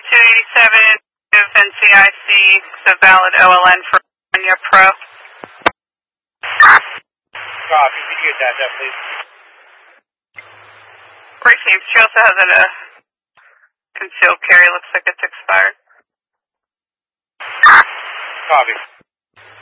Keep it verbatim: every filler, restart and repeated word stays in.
two eighty-seven, N C I C, it's a valid O L N for Virginia Pro. Copy, could you get that, that please? Received. She also has a uh, concealed carry, looks like it's expired. Copy.